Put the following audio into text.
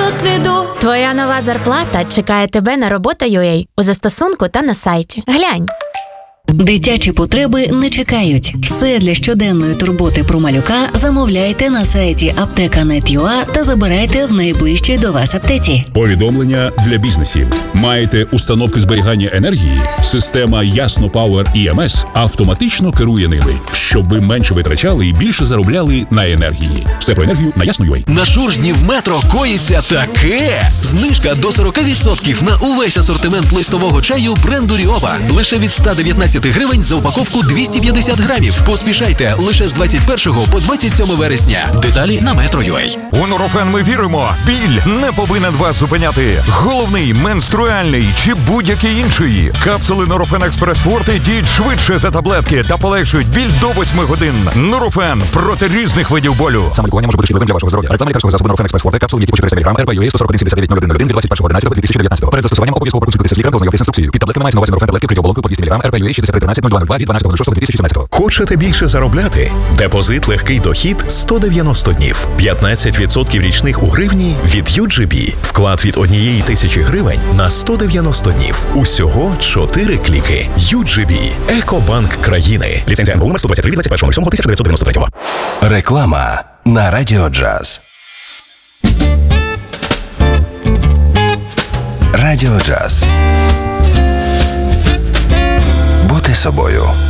досвіду. Твоя нова зарплата чекає тебе на робота.ua у застосунку та на сайті. Глянь. Дитячі потреби не чекають. Все для щоденної турботи про малюка замовляйте на сайті apteka.net.ua та забирайте в найближчій до вас аптеці. Повідомлення для бізнесів. Маєте установки зберігання енергії? Система Ясно Power EMS автоматично керує ними, щоб ви менше витрачали і більше заробляли на енергії. Все про енергію на Ясно.ua. На Шуржні в метро коїться таке! Знижка до 40% на увесь асортимент листового чаю бренду Ріоба. Лише від 119 гривень за упаковку 250 грамів. Поспішайте, лише з 21 по 27 вересня. Деталі на Metro.ua. У Нурофен ми віримо. Біль не повинен вас зупиняти. Головний, менструальний чи будь-який інший. Капсули Нурофен Експрес Форте діють швидше за таблетки та полегшують біль до 8 годин. Нурофен проти різних видів болю. Саме лікування може бути шкідливим для вашого здоров'я. Реклама лікарського засобу Нурофен Експрес Форте, капсули, які по 400 мг, РП-ЮЕ 141-79-01 від 21.11.2019. Перед застосуванням обов'язково проконсультуйтеся з лікарем та ознайомтесь з інструкцією. Під таблетками мається на увазі Нурофен таблетки при оболонку по 200 мг, РП-ЮЕ 6313-0202 від 12.06.2017. Хочете більше заробляти? Депозит легкий дохід 190 днів. 15% річних у гривні від UGB. Вклад від 1000 гривень на 190 днів. Усього 4 кліки. UGB. Екобанк країни. Ліцензія НБУ номер 123 від 21.07.1993. Реклама на Радіо Джаз. Радіо Джаз. Бути собою.